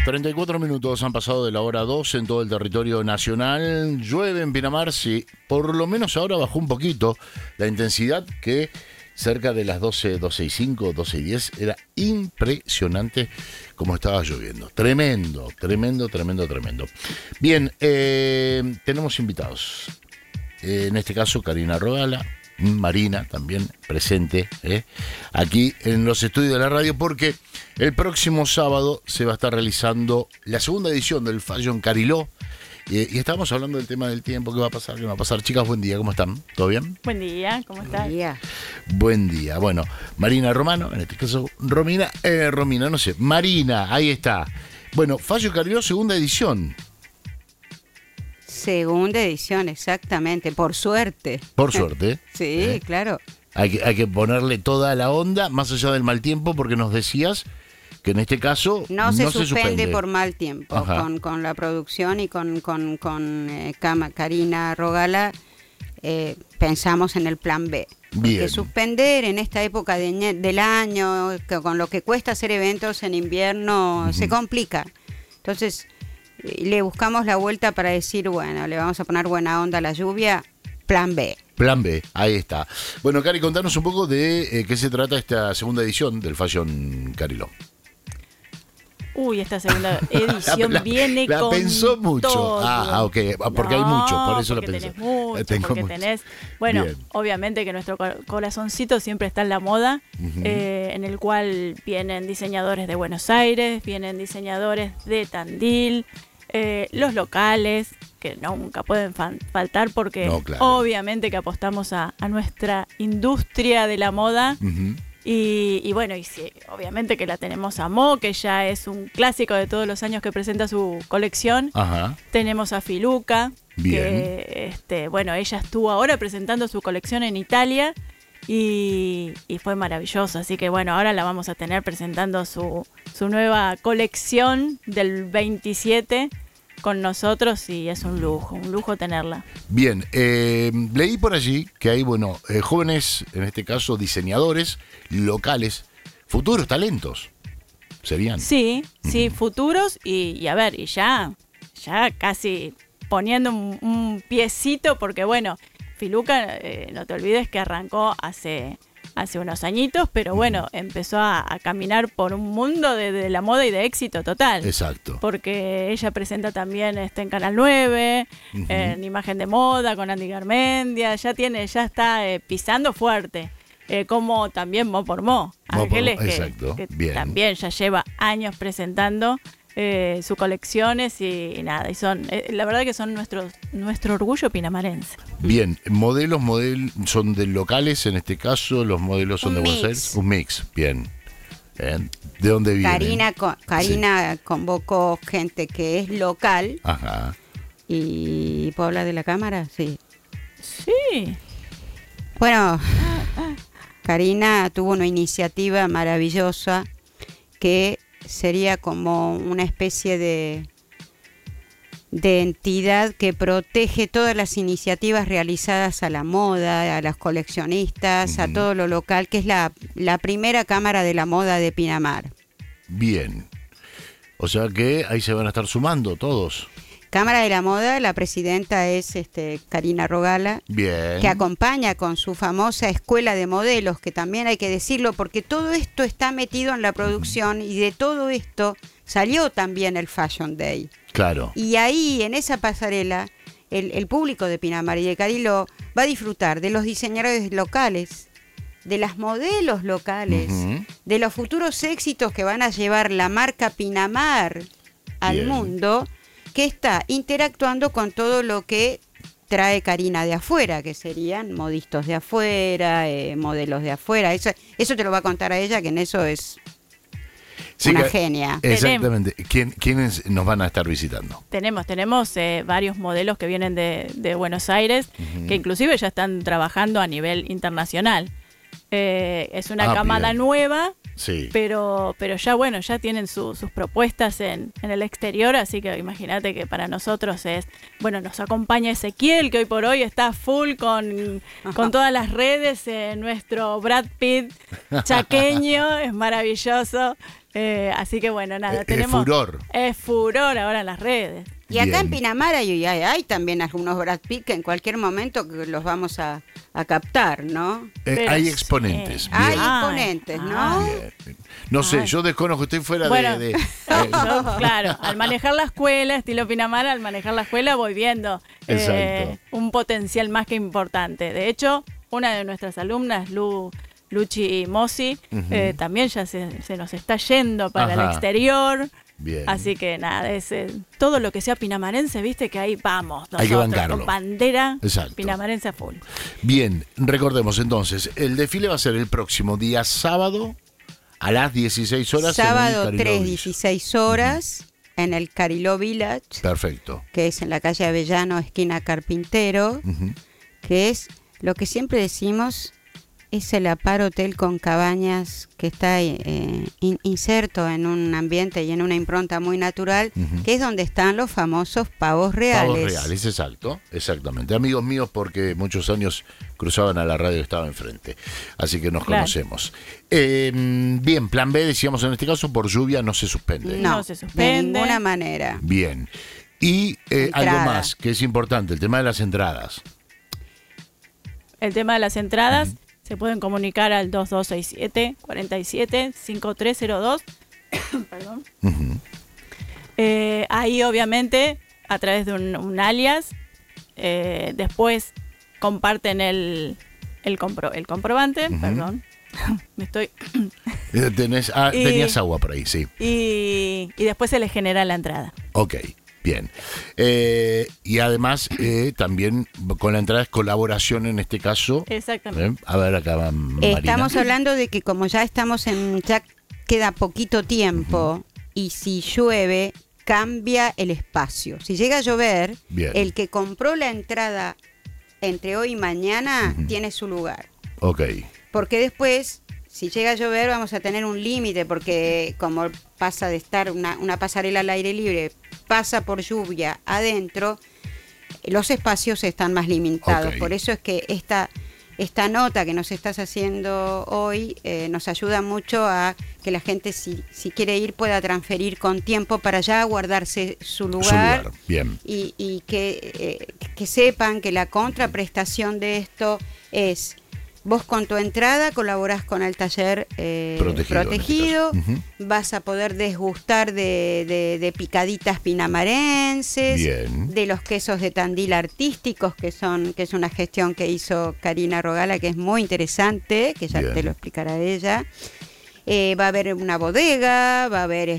34 minutos han pasado de la hora 2 en todo el territorio nacional. Llueve en Pinamar, sí. Por lo menos ahora bajó un poquito la intensidad, que cerca de las 12:05, 12:10 era impresionante como estaba lloviendo. Tremendo. Bien, tenemos invitados. En este caso, Karina Rogala, Marina también presente aquí en los estudios de la radio, porque el próximo sábado se va a estar realizando la segunda edición del Fashion Cariló, y estamos hablando del tema del tiempo, qué va a pasar. Chicas, buen día, ¿cómo están? ¿Todo bien? Buen día, ¿cómo estás? Buen día. Bueno, Marina Romano, en este caso Romina, Marina, ahí está. Bueno, Fashion Cariló, segunda edición. Segunda edición, exactamente, por suerte. Por suerte. Sí, claro. Hay que ponerle toda la onda, más allá del mal tiempo, porque nos decías que en este caso no se suspende por mal tiempo. Con la producción y con Karina Rogala pensamos en el plan B. Bien. Porque suspender en esta época del año, con lo que cuesta hacer eventos en invierno, se complica. Entonces le buscamos la vuelta para decir, bueno, le vamos a poner buena onda a la lluvia, plan B. Plan B, ahí está. Bueno, Cari, contanos un poco de qué se trata esta segunda edición del Fashion Cariló. Uy, esta segunda edición viene la con pensó mucho. todo. Ok, porque hay mucho, por eso lo pensé. Tenés, bueno, bien. Obviamente que nuestro corazoncito siempre está en la moda, en el cual vienen diseñadores de Buenos Aires, vienen diseñadores de Tandil, los locales, que nunca pueden faltar, porque obviamente que apostamos a nuestra industria de la moda. Y bueno, y sí, obviamente que la tenemos a Mo, que ya es un clásico de todos los años que presenta su colección. Tenemos a Filuca, que bueno, ella estuvo ahora presentando su colección en Italia y fue maravilloso. Así que bueno, ahora la vamos a tener presentando su nueva colección del 27 con nosotros, y es un lujo tenerla. Bien, leí por allí que hay, jóvenes, en este caso diseñadores locales, futuros talentos, ¿serían? Sí, futuros, y a ver, y ya casi poniendo un piecito, porque bueno, Filuca, no te olvides que arrancó hace unos añitos, pero bueno, empezó a caminar por un mundo de la moda y de éxito total. Exacto. Porque ella presenta también en Canal 9, en Imagen de Moda, con Andy Garmendia, ya está pisando fuerte. Como también Mo por Mo, Ángeles, que también ya lleva años presentando sus colecciones y nada, y son, la verdad que son nuestro orgullo pinamarense. Bien, modelos son de locales, en este caso, los modelos son de Buenos Aires. Un mix, bien. ¿De dónde vienen? Karina convocó gente que es local. ¿Y puedo hablar de la cámara? Sí. Bueno, Karina tuvo una iniciativa maravillosa que sería como una especie de entidad que protege todas las iniciativas realizadas a la moda, a los coleccionistas, a todo lo local, que es la primera Cámara de la Moda de Pinamar. Bien. O sea que ahí se van a estar sumando todos. Cámara de la Moda, la presidenta es Karina Rogala, bien, que acompaña con su famosa escuela de modelos, que también hay que decirlo, porque todo esto está metido en la producción, y de todo esto salió también el Fashion Day. Claro. Y ahí, en esa pasarela, el público de Pinamar y de Cariló va a disfrutar de los diseñadores locales, de las modelos locales, de los futuros éxitos que van a llevar la marca Pinamar al mundo, que está interactuando con todo lo que trae Karina de afuera, que serían modistas de afuera, modelos de afuera. Eso te lo va a contar a ella, que en eso es una genia. Exactamente. ¿Quiénes nos van a estar visitando? Tenemos varios modelos que vienen de Buenos Aires, que inclusive ya están trabajando a nivel internacional. Es una camada nueva, pero ya tienen sus propuestas en el exterior, así que imagínate que para nosotros nos acompaña Ezequiel, que hoy por hoy está full con todas las redes, nuestro Brad Pitt chaqueño, es maravilloso. Así que bueno, nada, Es furor. Es furor ahora en las redes. Y acá en Bien. Pinamar hay también algunos Brad Pitt que en cualquier momento que los vamos a captar, ¿no? Pero Hay sí. exponentes. Hay Bien. exponentes, ¿no? Bien. No sé, yo desconozco, estoy fuera Bueno, de yo, claro, al manejar la escuela, estilo Pinamar, al manejar la escuela voy viendo Exacto. un potencial más que importante. De hecho, una de nuestras alumnas, Luchi Mossi, también ya se nos está yendo para el Ajá. exterior. Bien. Así que nada, es todo lo que sea pinamarense, viste que ahí vamos nosotros, Hay que bancarlo. con bandera Exacto. pinamarense a full. Bien, recordemos entonces, el desfile va a ser el próximo día sábado a las 16 horas. Sábado en el 3, Cariló 16 horas en el Cariló Village, Perfecto. que es en la calle Avellano, esquina Carpintero, Ujú. que es lo que siempre decimos, es el Apar Hotel con cabañas que está inserto en un ambiente y en una impronta muy natural, que es donde están los famosos pavos reales. Pavos reales, exacto, exactamente. Amigos míos porque muchos años cruzaban a la radio y estaba enfrente, así que nos Claro. conocemos. Bien, plan B, decíamos en este caso, por lluvia no se suspende. No se suspende. De ninguna manera. Bien. Y algo Entrada. más que es importante, el tema de las entradas. El tema de las entradas se pueden comunicar al 2267-47-5302. Perdón. Ujú. Ahí obviamente a través de un alias, después comparten el comprobante, perdón. Me estoy Tenías agua por ahí, sí. y después se les genera la entrada. Ok, bien. Y además, también con la entrada es colaboración en este caso. Exactamente. A ver, acá va Marina. Estamos hablando de que como ya ya queda poquito tiempo y si llueve cambia el espacio. Si llega a llover, Bien. el que compró la entrada entre hoy y mañana tiene su lugar. Ok, Porque después, si llega a llover, vamos a tener un límite, porque como pasa de estar una pasarela al aire libre, pasa por lluvia adentro, los espacios están más limitados. Ok. Por eso es que esta nota que nos estás haciendo hoy nos ayuda mucho a que la gente, si quiere ir, pueda transferir con tiempo para ya guardarse su lugar. Bien. Y que sepan que la contraprestación de esto es: vos con tu entrada colaborás con el taller protegido, en este caso. vas a poder degustar de picaditas pinamarenses, Bien. de los quesos de Tandil artísticos, que es una gestión que hizo Karina Rogala, que es muy interesante, que ya Bien. te lo explicará ella. Va a haber una bodega, va a haber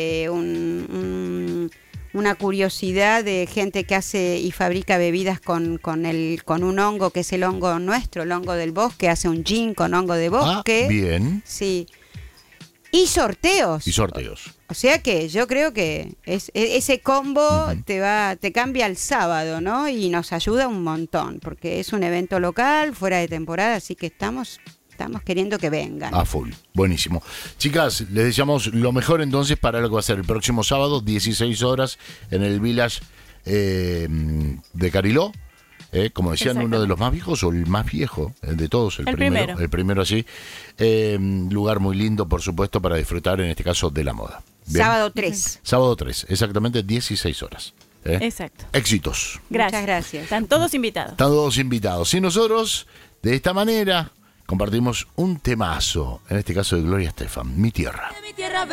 una curiosidad de gente que hace y fabrica bebidas con un hongo que es el hongo nuestro, el hongo del bosque, hace un gin con hongo de bosque. Bien. Sí. Y sorteos. Y sorteos. O sea que yo creo que ese combo te cambia el sábado, ¿no? Y nos ayuda un montón, porque es un evento local, fuera de temporada, así que estamos queriendo que vengan. A full. Buenísimo. Chicas, les deseamos lo mejor entonces para lo que va a ser el próximo sábado, 16 horas, en el Village de Cariló. Como decían, uno de los más viejos o el más viejo de todos, el primero. El primero, así. Lugar muy lindo, por supuesto, para disfrutar, en este caso, de la moda. Bien. Sábado 3. Sábado 3, exactamente 16 horas. Exacto. Éxitos. Gracias. Muchas gracias. Están todos invitados. Están todos invitados. Y nosotros, de esta manera, compartimos un temazo, en este caso de Gloria Estefan, Mi Tierra.